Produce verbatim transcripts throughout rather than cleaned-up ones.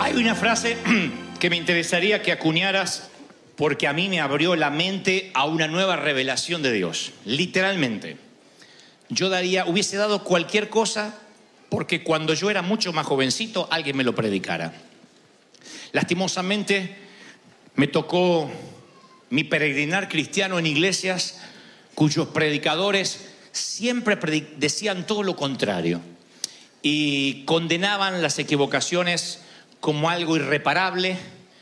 Hay una frase que me interesaría que acuñaras porque a mí me abrió la mente a una nueva revelación de Dios. Literalmente. Yo daría, hubiese dado cualquier cosa porque cuando yo era mucho más jovencito alguien me lo predicara. Lastimosamente me tocó mi peregrinar cristiano en iglesias cuyos predicadores siempre predic- decían todo lo contrario y condenaban las equivocaciones como algo irreparable.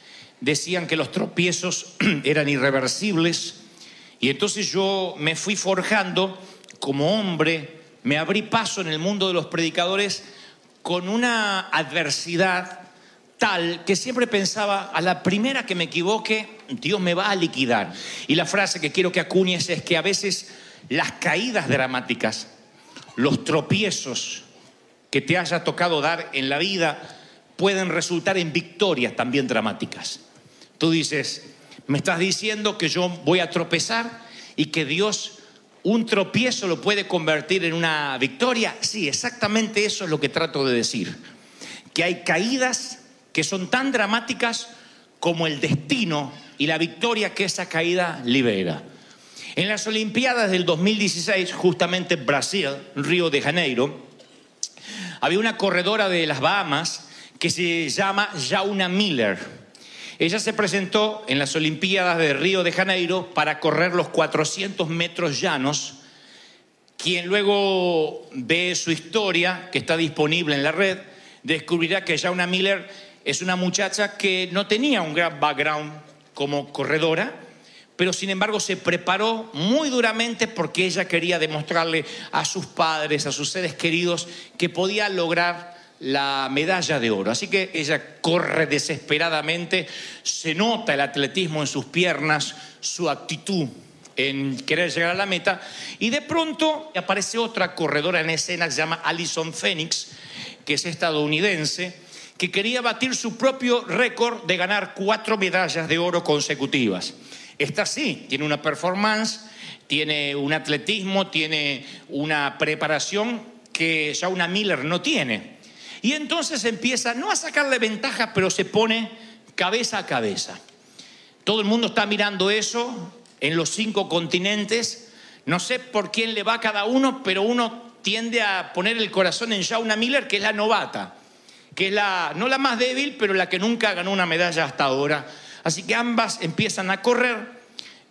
Decían que los tropiezos eran irreversibles y entonces yo me fui forjando como hombre, me abrí paso en el mundo de los predicadores con una adversidad tal que siempre pensaba, a la primera que me equivoque, Dios me va a liquidar. Y la frase que quiero que acuñes es que a veces las caídas dramáticas, los tropiezos que te haya tocado dar en la vida pueden resultar en victorias también dramáticas. Tú dices, me estás diciendo que yo voy a tropezar y que Dios un tropiezo lo puede convertir en una victoria. Sí, exactamente eso es lo que trato de decir. Que hay caídas que son tan dramáticas como el destino y la victoria que esa caída libera. En las Olimpiadas del dos mil dieciséis, justamente en Brasil, Río de Janeiro, había una corredora de las Bahamas que se llama Jauna Miller. Ella se presentó en las Olimpiadas de Río de Janeiro para correr los cuatrocientos metros llanos. Quien luego ve su historia, que está disponible en la red, descubrirá que Jauna Miller es una muchacha que no tenía un gran background como corredora, pero sin embargo se preparó muy duramente porque ella quería demostrarle a sus padres, a sus seres queridos, que podía lograr la medalla de oro. Así que ella corre desesperadamente, se nota el atletismo en sus piernas, su actitud en querer llegar a la meta, y de pronto aparece otra corredora en escena que se llama Allyson Phoenix, que es estadounidense, que quería batir su propio récord de ganar cuatro medallas de oro consecutivas. Esta sí, tiene una performance, tiene un atletismo, tiene una preparación que Jauna Miller no tiene. Y entonces empieza, no a sacarle ventaja, pero se pone cabeza a cabeza. Todo el mundo está mirando eso en los cinco continentes. No sé por quién le va cada uno, pero uno tiende a poner el corazón en Jauna Miller, que es la novata, que es la, no la más débil, pero la que nunca ganó una medalla hasta ahora. Así que ambas empiezan a correr.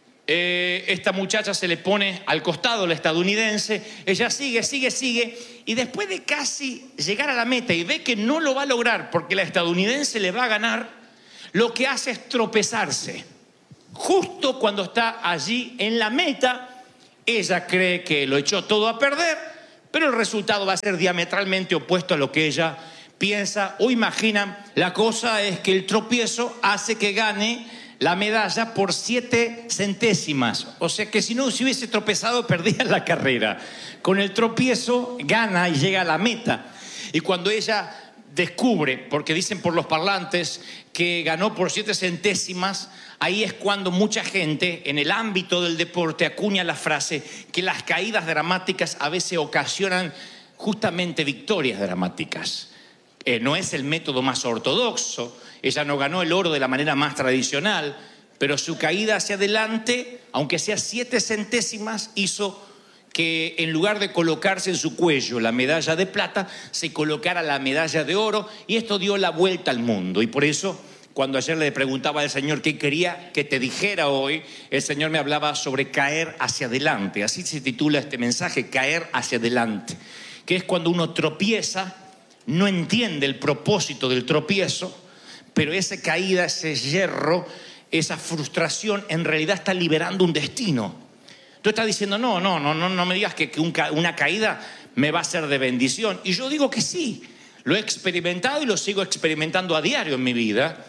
Eh, esta muchacha se le pone al costado, la estadounidense. Ella sigue, sigue, sigue. Y después de casi llegar a la meta y ve que no lo va a lograr porque la estadounidense le va a ganar, lo que hace es tropezarse. Justo cuando está allí en la meta, ella cree que lo echó todo a perder, pero el resultado va a ser diametralmente opuesto a lo que ella piensa o imagina. La cosa es que el tropiezo hace que gane la medalla por siete centésimas. O sea que si no se hubiese tropezado, perdía la carrera. Con el tropiezo gana y llega a la meta. Y cuando ella descubre, porque dicen por los parlantes que ganó por siete centésimas, ahí es cuando mucha gente en el ámbito del deporte acuña la frase que las caídas dramáticas a veces ocasionan justamente victorias dramáticas. Eh, no es el método más ortodoxo. Ella no ganó el oro de la manera más tradicional, pero su caída hacia adelante, aunque sea siete centésimas, hizo que en lugar de colocarse en su cuello la medalla de plata, se colocara la medalla de oro, y esto dio la vuelta al mundo. Y por eso, cuando ayer le preguntaba al Señor qué quería que te dijera hoy, el Señor me hablaba sobre caer hacia adelante. Así se titula este mensaje, caer hacia adelante, que es cuando uno tropieza, no entiende el propósito del tropiezo, pero esa caída, ese hierro, esa frustración en realidad está liberando un destino. Tú estás diciendo, no, no, no, no, no me digas que, que un, una caída me va a ser de bendición. Y yo digo que sí, lo he experimentado y lo sigo experimentando a diario en mi vida.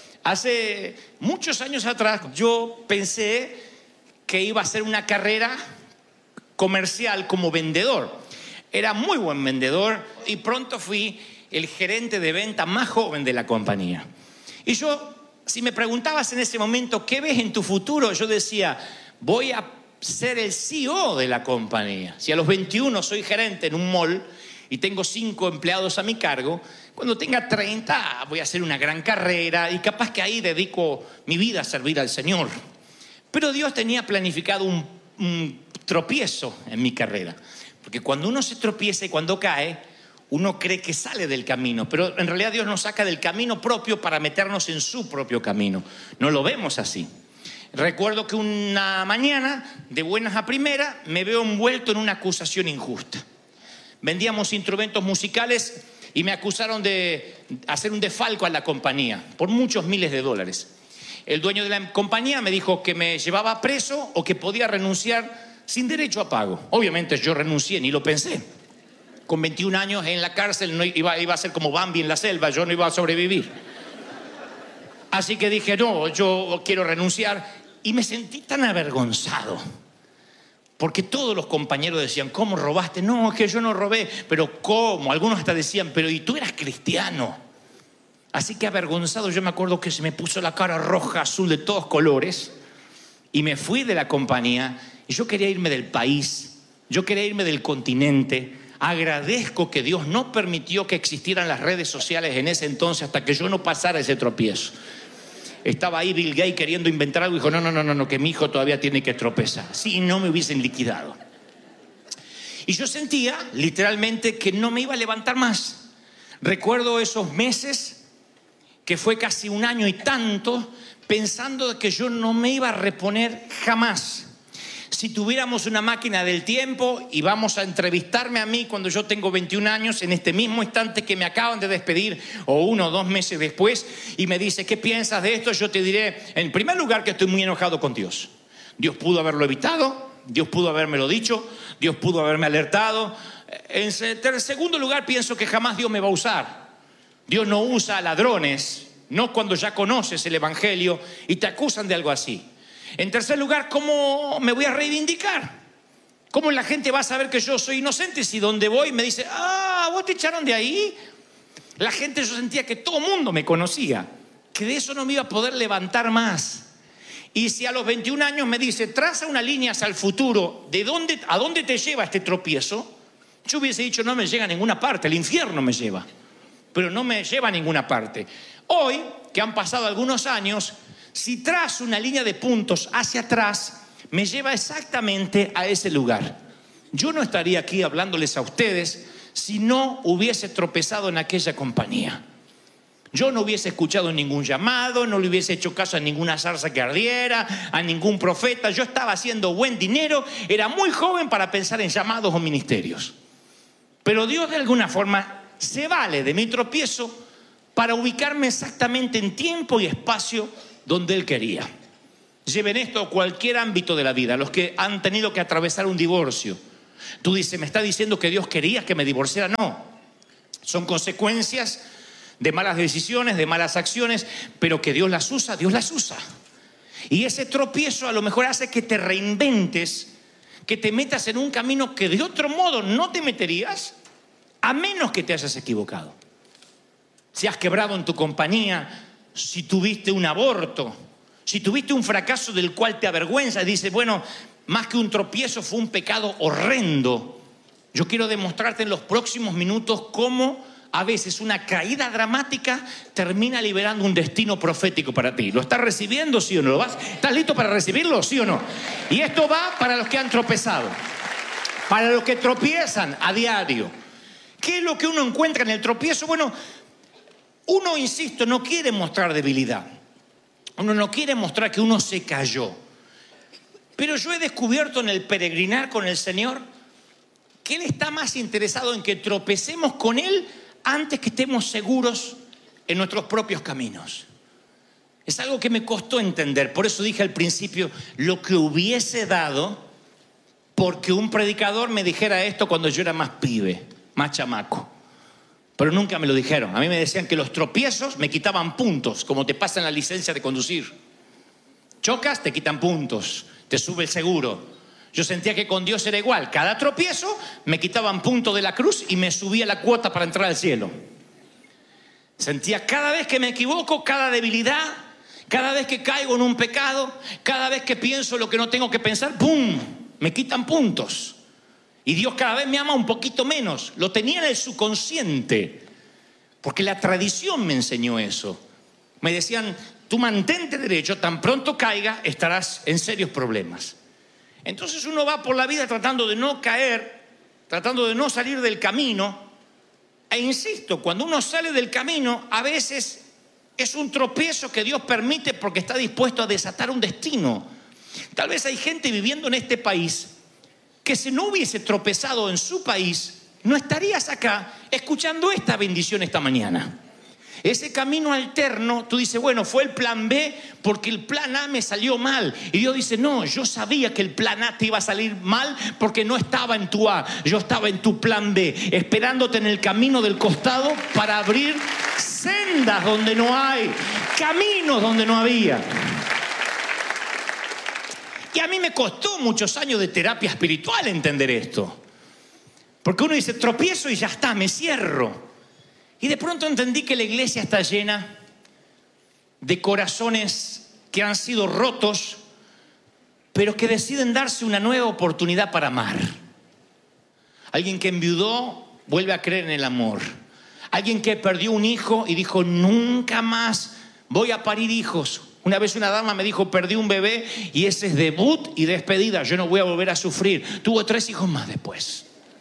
Hace muchos años atrás yo pensé que iba a hacer una carrera comercial como vendedor. Era muy buen vendedor y pronto fui el gerente de venta más joven de la compañía. Y yo, si me preguntabas en ese momento, ¿qué ves en tu futuro? Yo decía, voy a ser el C E O de la compañía. Si a los veintiuno soy gerente en un mall y tengo cinco empleados a mi cargo, cuando tenga treinta voy a hacer una gran carrera y capaz que ahí dedico mi vida a servir al Señor. Pero Dios tenía planificado un, un tropiezo en mi carrera. Porque cuando uno se tropieza y cuando cae, uno cree que sale del camino. Pero en realidad Dios nos saca del camino propio para meternos en su propio camino. No lo vemos así. Recuerdo que una mañana, de buenas a primeras, me veo envuelto en una acusación injusta. Vendíamos instrumentos musicales y me acusaron de hacer un desfalco a la compañía por muchos miles de dólares. El dueño de la compañía me dijo que me llevaba preso o que podía renunciar sin derecho a pago. Obviamente yo renuncié, ni lo pensé. Con veintiún años en la cárcel no iba, iba a ser como Bambi en la selva, yo no iba a sobrevivir. Así que dije, no, yo quiero renunciar. Y me sentí tan avergonzado. Porque todos los compañeros decían, ¿cómo robaste? No, es que yo no robé. Pero ¿cómo? Algunos hasta decían, pero ¿y tú eras cristiano? Así que avergonzado, yo me acuerdo que se me puso la cara roja, azul, de todos colores. Y me fui de la compañía. Y yo quería irme del país. Yo quería irme del continente. Agradezco que Dios no permitió que existieran las redes sociales en ese entonces hasta que yo no pasara ese tropiezo. Estaba ahí Bill Gates queriendo inventar algo y dijo, no, no, no, no, no, que mi hijo todavía tiene que tropezar. Si no me hubiesen liquidado. Y yo sentía, literalmente, que no me iba a levantar más. Recuerdo esos meses, que fue casi un año y tanto, pensando que yo no me iba a reponer jamás. Si tuviéramos una máquina del tiempo y vamos a entrevistarme a mí cuando yo tengo veintiún años, en este mismo instante que me acaban de despedir, o uno o dos meses después, y me dice, ¿qué piensas de esto? Yo te diré, en primer lugar, que estoy muy enojado con Dios. Dios pudo haberlo evitado, Dios pudo habérmelo dicho, Dios pudo haberme alertado. En segundo lugar, pienso que jamás Dios me va a usar. Dios no usa a ladrones, no cuando ya conoces el Evangelio y te acusan de algo así. En tercer lugar, ¿cómo me voy a reivindicar? ¿Cómo la gente va a saber que yo soy inocente si donde voy me dice, ah, ¿vos te echaron de ahí? La gente, yo sentía que todo el mundo me conocía, que de eso no me iba a poder levantar más. Y si a los veintiún años me dice, traza una línea hacia el futuro, ¿de dónde, a dónde te lleva este tropiezo? Yo hubiese dicho, no me llega a ninguna parte, el infierno me lleva, pero no me lleva a ninguna parte. Hoy, que han pasado algunos años, si trazo una línea de puntos hacia atrás, me lleva exactamente a ese lugar. Yo no estaría aquí hablándoles a ustedes si no hubiese tropezado en aquella compañía. Yo no hubiese escuchado ningún llamado, no le hubiese hecho caso a ninguna zarza que ardiera, a ningún profeta. Yo estaba haciendo buen dinero, era muy joven para pensar en llamados o ministerios. Pero Dios de alguna forma se vale de mi tropiezo para ubicarme exactamente en tiempo y espacio donde Él quería. Lleven esto a cualquier ámbito de la vida. Los que han tenido que atravesar un divorcio. Tú dices, ¿me está diciendo que Dios quería que me divorciara? No. Son consecuencias de malas decisiones, de malas acciones, pero que Dios las usa, Dios las usa. Y ese tropiezo a lo mejor hace que te reinventes, que te metas en un camino que de otro modo no te meterías, a menos que te hayas equivocado. Si has quebrado en tu compañía, si tuviste un aborto, si tuviste un fracaso del cual te avergüenzas y dices, bueno, más que un tropiezo fue un pecado horrendo. Yo quiero demostrarte en los próximos minutos cómo a veces una caída dramática termina liberando un destino profético para ti. ¿Lo estás recibiendo, sí o no? ¿Lo vas? ¿Estás listo para recibirlo, sí o no? Y esto va para los que han tropezado, para los que tropiezan a diario. ¿Qué es lo que uno encuentra en el tropiezo? Bueno, uno, insisto, no quiere mostrar debilidad. Uno no quiere mostrar que uno se cayó. Pero yo he descubierto en el peregrinar con el Señor que Él está más interesado en que tropecemos con Él antes que estemos seguros en nuestros propios caminos. Es algo que me costó entender. Por eso dije al principio lo que hubiese dado porque un predicador me dijera esto cuando yo era más pibe, más chamaco. Pero nunca me lo dijeron. A mí me decían que los tropiezos me quitaban puntos, como te pasa en la licencia de conducir. Chocas, te quitan puntos, te sube el seguro. Yo sentía que con Dios era igual. Cada tropiezo me quitaban puntos de la cruz y me subía la cuota para entrar al cielo. Sentía cada vez que me equivoco, cada debilidad, cada vez que caigo en un pecado, cada vez que pienso lo que no tengo que pensar, ¡pum!, me quitan puntos. Y Dios cada vez me ama un poquito menos. Lo tenía en el subconsciente. porque la tradición me enseñó eso. Me decían, tú mantente derecho, tan pronto caiga, estarás en serios problemas. Entonces uno va por la vida tratando de no caer, tratando de no salir del camino. E insisto, cuando uno sale del camino, a veces es un tropiezo que Dios permite porque está dispuesto a desatar un destino. Tal vez hay gente viviendo en este país que si no hubiese tropezado en su país, no estarías acá escuchando esta bendición esta mañana. Ese camino alterno, tú dices, bueno, fue el plan B porque el plan A me salió mal. Y Dios dice, no, yo sabía que el plan A te iba a salir mal porque no estaba en tu A, yo estaba en tu plan B, esperándote en el camino del costado para abrir sendas donde no hay, caminos donde no había. Y a mí me costó muchos años de terapia espiritual entender esto. Porque uno dice, tropiezo y ya está, me cierro. Y de pronto entendí que la iglesia está llena de corazones que han sido rotos, pero que deciden darse una nueva oportunidad para amar. Alguien que enviudó vuelve a creer en el amor. Alguien que perdió un hijo y dijo, nunca más voy a parir hijos. Una vez una dama me dijo, perdí un bebé y ese es debut y despedida. Yo no voy a volver a sufrir. Tuvo tres hijos más después.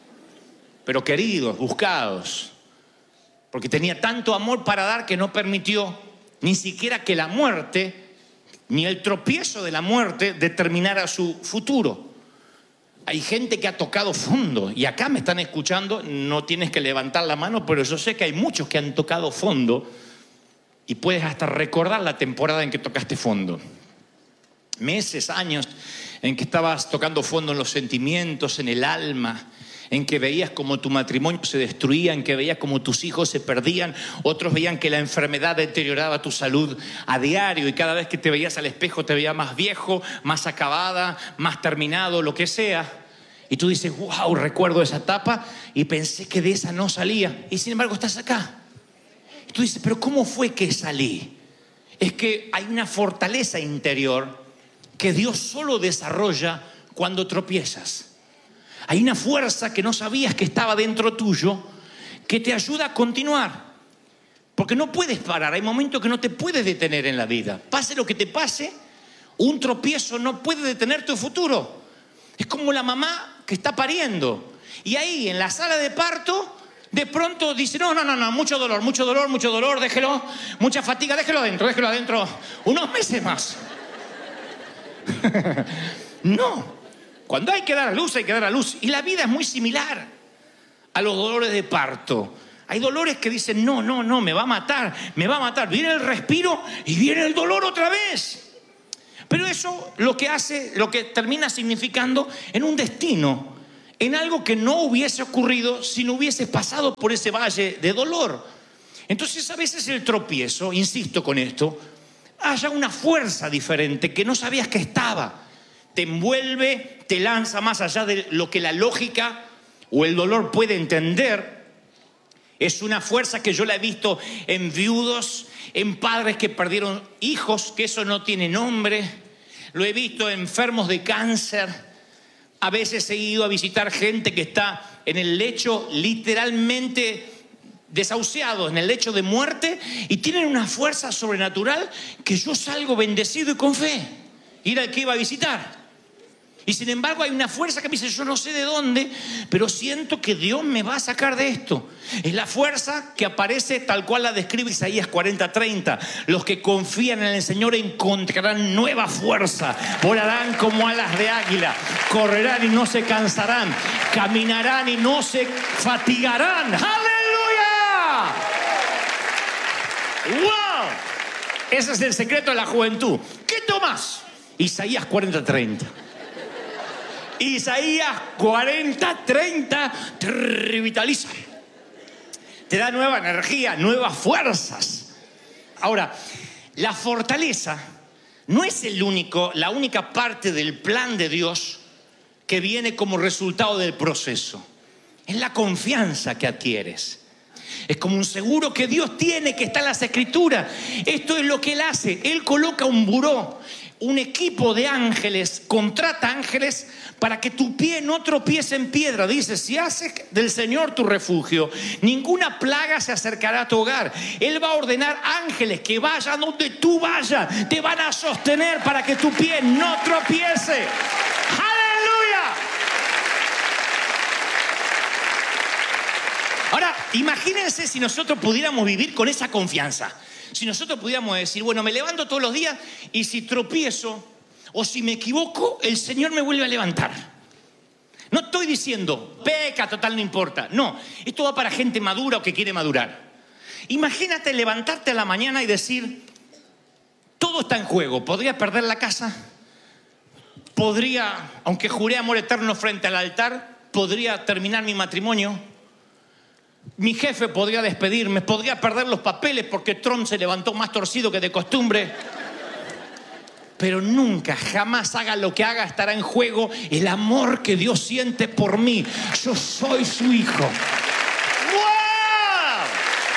Pero queridos, buscados. Porque tenía tanto amor para dar que no permitió ni siquiera que la muerte, ni el tropiezo de la muerte determinara su futuro. Hay gente que ha tocado fondo y acá me están escuchando, no tienes que levantar la mano, pero yo sé que hay muchos que han tocado fondo y puedes hasta recordar la temporada en que tocaste fondo. Meses, años en que estabas tocando fondo en los sentimientos, en el alma, en que veías como tu matrimonio se destruía, en que veías como tus hijos se perdían, otros veían que la enfermedad deterioraba tu salud a diario y cada vez que te veías al espejo te veías más viejo, más acabada, más terminado, lo que sea. Y tú dices, wow, recuerdo esa etapa y pensé que de esa no salía. Y sin embargo estás acá. Y tú dices, pero ¿cómo fue que salí? Es que hay una fortaleza interior que Dios solo desarrolla cuando tropiezas. Hay una fuerza que no sabías que estaba dentro tuyo que te ayuda a continuar. Porque no puedes parar, hay momentos que no te puedes detener en la vida. Pase lo que te pase, un tropiezo no puede detener tu futuro. Es como la mamá que está pariendo. Y ahí en la sala de parto, de pronto dice, no, no, no, no, mucho dolor, mucho dolor, mucho dolor, déjelo, mucha fatiga, déjelo adentro, déjelo adentro, unos meses más. No. Cuando hay que dar a luz, hay que dar a luz. Y la vida es muy similar a los dolores de parto. Hay dolores que dicen, no, no, no, me va a matar, me va a matar. Viene el respiro y viene el dolor otra vez. Pero eso lo que hace, lo que termina significando en un destino, en algo que no hubiese ocurrido si no hubieses pasado por ese valle de dolor. Entonces a veces el tropiezo, insisto con esto, haya una fuerza diferente que no sabías que estaba. Te envuelve, te lanza más allá de lo que la lógica o el dolor puede entender. Es una fuerza que yo la he visto en viudos, en padres que perdieron hijos, que eso no tiene nombre. Lo he visto en enfermos de cáncer. A veces he ido a visitar gente que está en el lecho literalmente desahuciados, en el lecho de muerte, y tienen una fuerza sobrenatural que yo salgo bendecido y con fe. Ir al que iba a visitar. Y sin embargo hay una fuerza que me dice, yo no sé de dónde, pero siento que Dios me va a sacar de esto. Es la fuerza que aparece tal cual la describe Isaías cuarenta treinta. Los que confían en el Señor encontrarán nueva fuerza. Volarán como alas de águila. Correrán y no se cansarán. Caminarán y no se fatigarán. ¡Aleluya! ¡Wow! Ese es el secreto de la juventud. ¿Qué tomas? Isaías cuarenta treinta. Isaías cuarenta treinta te revitaliza, te da nueva energía, nuevas fuerzas. Ahora, la fortaleza no es el único, la única parte del plan de Dios que viene como resultado del proceso. Es la confianza que adquieres. Es como un seguro que Dios tiene, que está en las Escrituras. Esto es lo que Él hace. Él coloca un buró. un equipo de ángeles, contrata ángeles para que tu pie no tropiece en piedra. Dice, si haces del Señor tu refugio, ninguna plaga se acercará a tu hogar. Él va a ordenar ángeles que vayan donde tú vayas, te van a sostener para que tu pie no tropiece. ¡Aleluya! Ahora, imagínense si nosotros pudiéramos vivir con esa confianza. Si nosotros pudiéramos decir, bueno, me levanto todos los días y si tropiezo o si me equivoco, el Señor me vuelve a levantar. No estoy diciendo, peca, total, no importa. No, esto va para gente madura o que quiere madurar. Imagínate levantarte a la mañana y decir, todo está en juego. Podría perder la casa, podría, aunque juré amor eterno frente al altar, podría terminar mi matrimonio. Mi jefe podría despedirme, podría perder los papeles porque Trump se levantó más torcido que de costumbre. Pero nunca, jamás haga lo que haga, estará en juego el amor que Dios siente por mí. Yo soy su hijo. ¡Wow!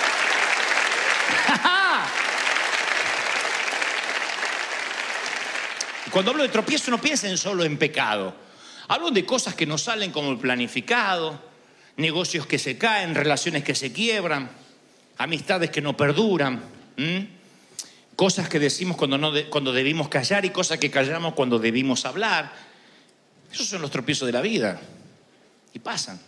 Cuando hablo de tropiezo no piensen solo en pecado. Hablo de cosas que no salen como el planificado, negocios que se caen, relaciones que se quiebran, amistades que no perduran, ¿m? Cosas que decimos cuando, no de, cuando debimos callar y cosas que callamos cuando debimos hablar. Esos son los tropiezos de la vida y pasan.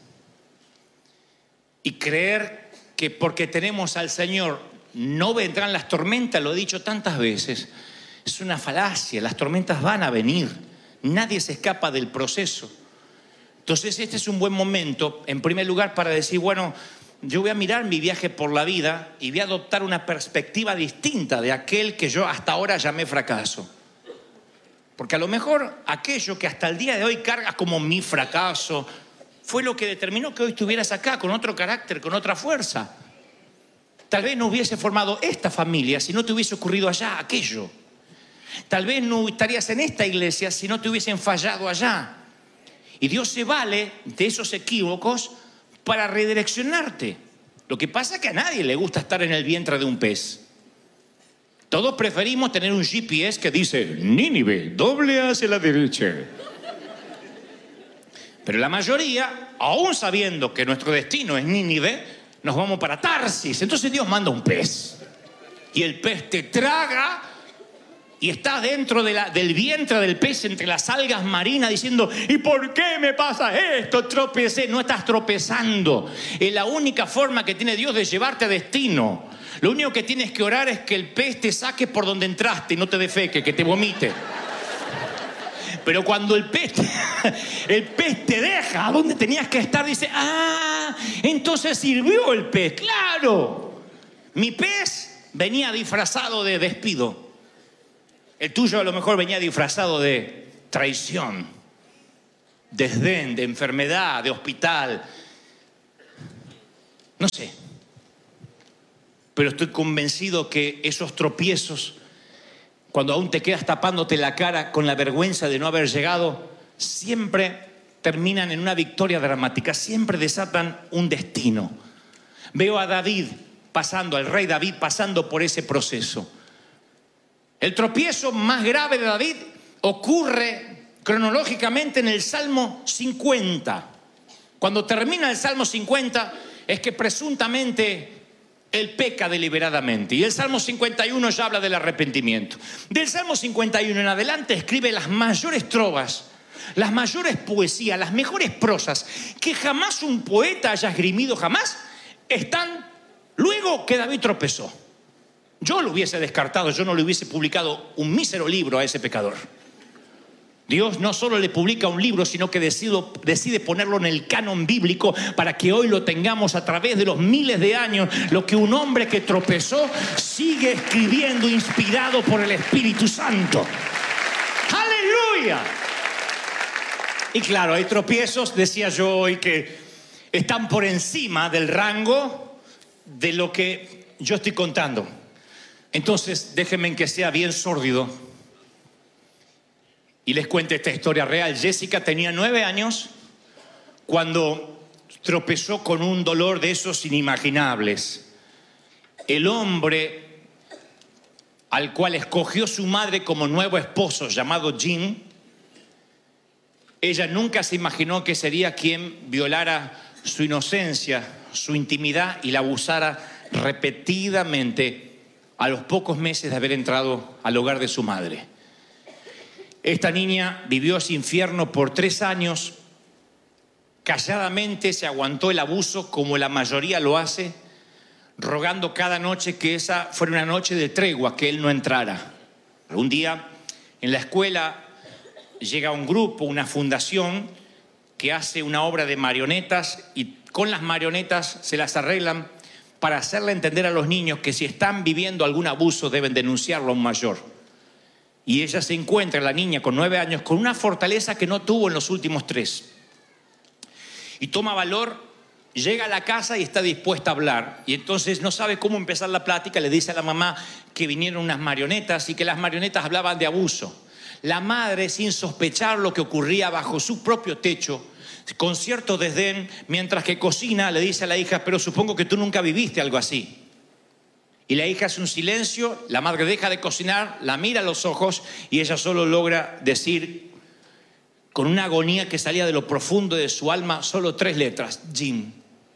Y creer que porque tenemos al Señor no vendrán las tormentas, lo he dicho tantas veces, es una falacia. Las tormentas van a venir, nadie se escapa del proceso. Entonces este es un buen momento, en primer lugar, para decir, bueno, yo voy a mirar mi viaje por la vida y voy a adoptar una perspectiva distinta de aquel que yo hasta ahora llamé fracaso. Porque a lo mejor aquello que hasta el día de hoy cargas como mi fracaso fue lo que determinó que hoy estuvieras acá con otro carácter, con otra fuerza. Tal vez no hubiese formado esta familia si no te hubiese ocurrido allá aquello. Tal vez no estarías en esta iglesia si no te hubiesen fallado allá. Y Dios se vale de esos equívocos para redireccionarte. Lo que pasa es que a nadie le gusta estar en el vientre de un pez. Todos preferimos tener un G P S que dice Nínive, doble hacia la derecha. Pero la mayoría, aún sabiendo que nuestro destino es Nínive, nos vamos para Tarsis. Entonces Dios manda un pez. Y el pez te traga y está dentro de la, del vientre del pez, entre las algas marinas, diciendo, ¿y por qué me pasa esto? Tropecé. No estás tropezando. Es la única forma que tiene Dios de llevarte a destino. Lo único que tienes que orar es que el pez te saque por donde entraste y no te defeque, que te vomite. Pero cuando el pez, el pez te deja a donde tenías que estar, dice, ah, entonces sirvió el pez. ¡Claro! Mi pez venía disfrazado de despido. El tuyo a lo mejor venía disfrazado de traición, desdén, de enfermedad, de hospital. No sé. Pero estoy convencido que esos tropiezos, cuando aún te quedas tapándote la cara con la vergüenza de no haber llegado, siempre terminan en una victoria dramática, siempre desatan un destino. Veo a David pasando, al rey David pasando por ese proceso. El tropiezo más grave de David ocurre cronológicamente en el Salmo cincuenta. Cuando termina el Salmo cincuenta es que presuntamente él peca deliberadamente. Y el Salmo cincuenta y uno ya habla del arrepentimiento. Del Salmo cincuenta y uno en adelante escribe las mayores trovas, las mayores poesías, las mejores prosas que jamás un poeta haya esgrimido, jamás, están luego que David tropezó. Yo lo hubiese descartado, yo no le hubiese publicado un mísero libro a ese pecador. Dios no solo le publica un libro, sino que decide, decide ponerlo en el canon bíblico para que hoy lo tengamos a través de los miles de años, lo que un hombre que tropezó sigue escribiendo inspirado por el Espíritu Santo. ¡Aleluya! Y claro, hay tropiezos, decía yo hoy, que están por encima del rango de lo que yo estoy contando. Entonces, déjenme que sea bien sórdido y les cuente esta historia real. Jessica tenía nueve años cuando tropezó con un dolor de esos inimaginables. El hombre al cual escogió su madre como nuevo esposo, llamado Jim, ella nunca se imaginó que sería quien violara su inocencia, su intimidad y la abusara repetidamente a los pocos meses de haber entrado al hogar de su madre. Esta niña vivió ese infierno por tres años, calladamente se aguantó el abuso como la mayoría lo hace, rogando cada noche que esa fuera una noche de tregua, que él no entrara. Un día en la escuela llega un grupo, una fundación que hace una obra de marionetas y con las marionetas se las arreglan para hacerle entender a los niños que si están viviendo algún abuso deben denunciarlo a un mayor. Y ella se encuentra, la niña con nueve años, con una fortaleza que no tuvo en los últimos tres. Y toma valor, llega a la casa y está dispuesta a hablar. Y entonces no sabe cómo empezar la plática, le dice a la mamá que vinieron unas marionetas y que las marionetas hablaban de abuso. La madre, sin sospechar lo que ocurría bajo su propio techo, con cierto desdén, mientras que cocina, le dice a la hija: pero supongo que tú nunca viviste algo así. Y la hija hace un silencio, la madre deja de cocinar, la mira a los ojos y ella solo logra decir, con una agonía que salía de lo profundo de su alma, solo tres letras: Jim.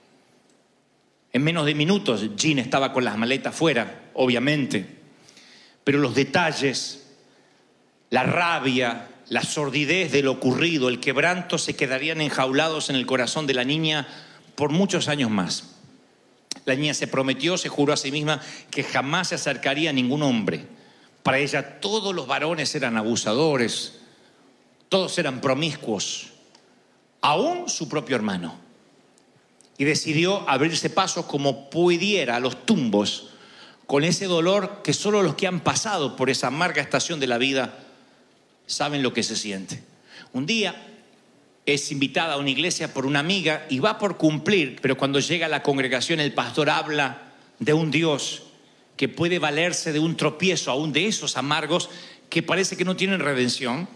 En menos de minutos, Jim estaba con las maletas fuera, obviamente. Pero los detalles, la rabia, la sordidez de lo ocurrido, el quebranto se quedarían enjaulados en el corazón de la niña por muchos años más. La niña se prometió, se juró a sí misma que jamás se acercaría a ningún hombre. Para ella todos los varones eran abusadores, todos eran promiscuos, aún su propio hermano. Y decidió abrirse paso como pudiera a los tumbos, con ese dolor que solo los que han pasado por esa amarga estación de la vida saben lo que se siente. Un día es invitada a una iglesia por una amiga y va por cumplir, pero cuando llega a la congregación el pastor habla de un Dios que puede valerse de un tropiezo, aún de esos amargos que parece que no tienen redención,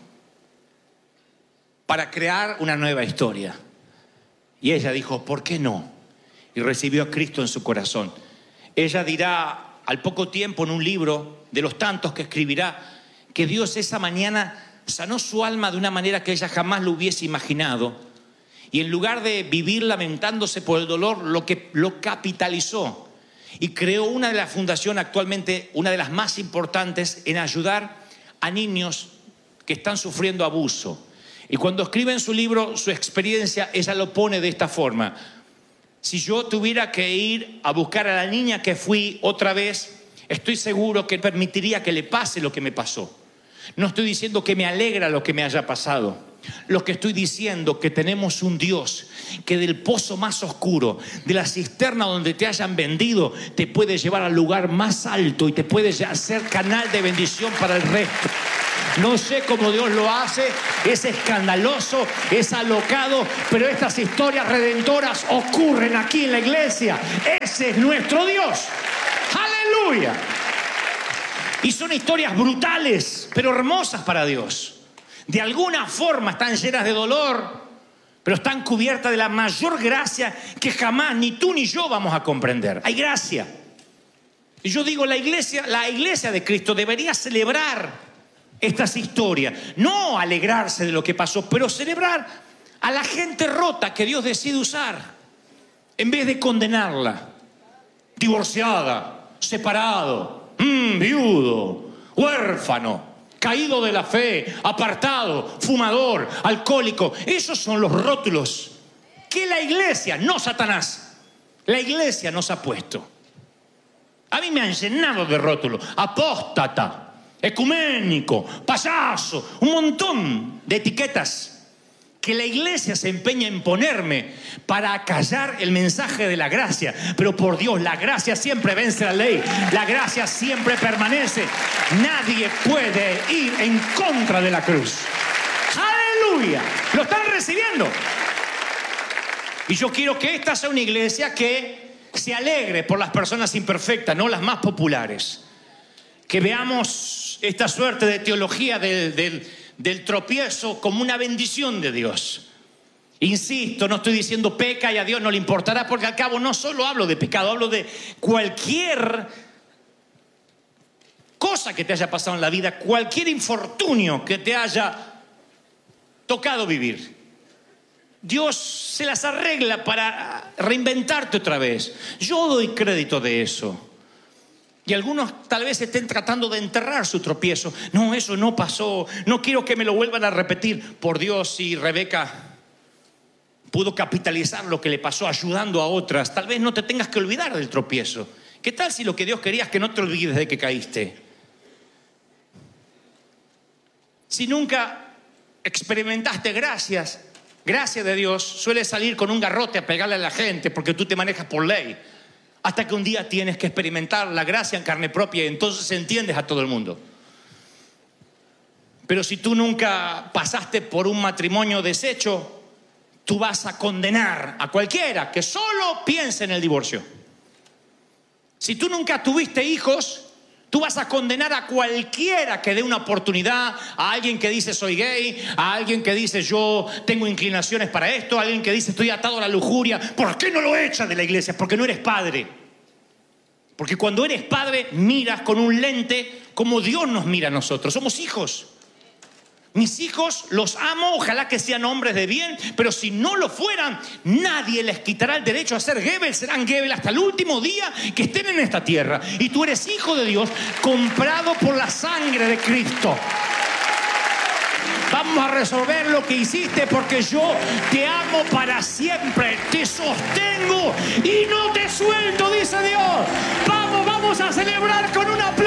para crear una nueva historia. Y ella dijo: ¿por qué no? Y recibió a Cristo en su corazón. Ella dirá al poco tiempo en un libro de los tantos que escribirá que Dios esa mañana sanó su alma de una manera que ella jamás lo hubiese imaginado. Y en lugar de vivir lamentándose por el dolor, lo que lo capitalizó y creó una de las fundaciones actualmente, una de las más importantes en ayudar a niños que están sufriendo abuso. Y cuando escribe en su libro su experiencia, ella lo pone de esta forma: si yo tuviera que ir a buscar a la niña que fui otra vez, estoy seguro que permitiría que le pase lo que me pasó. No estoy diciendo que me alegra lo que me haya pasado. Lo que estoy diciendo es que tenemos un Dios que del pozo más oscuro, de la cisterna donde te hayan vendido, te puede llevar al lugar más alto y te puede hacer canal de bendición para el resto. No sé cómo Dios lo hace, es escandaloso, es alocado, pero estas historias redentoras ocurren aquí en la iglesia. Ese es nuestro Dios. ¡Aleluya! Y son historias brutales, pero hermosas para Dios. De alguna forma están llenas de dolor, pero están cubiertas de la mayor gracia que jamás ni tú ni yo vamos a comprender. Hay gracia. Y yo digo, la iglesia, la iglesia de Cristo debería celebrar estas historias, no alegrarse de lo que pasó, pero celebrar a la gente rota que Dios decide usar, en vez de condenarla, divorciada, separado, mmm, viudo, huérfano, caído de la fe, apartado, fumador, alcohólico. Esos son los rótulos que la iglesia, no Satanás, la iglesia nos ha puesto. A mí me han llenado de rótulos: apóstata, ecuménico, payaso, un montón de etiquetas que la iglesia se empeña en ponerme para acallar el mensaje de la gracia. Pero por Dios, la gracia siempre vence la ley, la gracia siempre permanece. Nadie puede ir en contra de la cruz. ¡Aleluya! ¿Lo están recibiendo? Y yo quiero que esta sea una iglesia que se alegre por las personas imperfectas, no las más populares. Que veamos esta suerte de teología del, del, del tropiezo como una bendición de Dios. Insisto, no estoy diciendo peca y a Dios no le importará, porque al cabo no solo hablo de pecado, hablo de cualquier cosa cosa que te haya pasado en la vida, cualquier infortunio que te haya tocado vivir, Dios se las arregla para reinventarte otra vez. Yo doy crédito de eso. Y algunos tal vez estén tratando de enterrar su tropiezo. No, eso no pasó. No quiero que me lo vuelvan a repetir. Por Dios, si Rebeca pudo capitalizar lo que le pasó ayudando a otras, tal vez no te tengas que olvidar del tropiezo. ¿Qué tal si lo que Dios quería es que no te olvides de que caíste? Si nunca experimentaste gracias, gracia de Dios, sueles salir con un garrote a pegarle a la gente porque tú te manejas por ley. Hasta que un día tienes que experimentar la gracia en carne propia y entonces entiendes a todo el mundo. Pero si tú nunca pasaste por un matrimonio deshecho, tú vas a condenar a cualquiera que solo piense en el divorcio. Si tú nunca tuviste hijos, tú vas a condenar a cualquiera que dé una oportunidad, a alguien que dice soy gay, a alguien que dice yo tengo inclinaciones para esto, a alguien que dice estoy atado a la lujuria. ¿Por qué no lo echas de la iglesia? Porque no eres padre. Porque cuando eres padre miras con un lente como Dios nos mira a nosotros. Somos hijos. Mis hijos los amo, ojalá que sean hombres de bien, pero si no lo fueran, nadie les quitará el derecho a ser Gebel. Serán Gebel hasta el último día que estén en esta tierra. Y tú eres hijo de Dios, comprado por la sangre de Cristo. Vamos a resolver lo que hiciste porque yo te amo para siempre. Te sostengo y no te suelto, dice Dios. Vamos, vamos a celebrar con una